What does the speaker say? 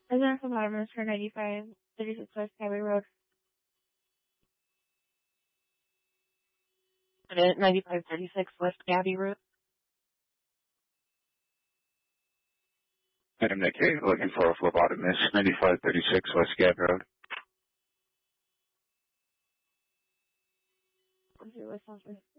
Resident phlebotomist for 9536 West Gabby Road. 9536 West Gabby Road. Item Nick, looking for a phlebotomist, 9536 West Gab Road. Okay, that sounds right.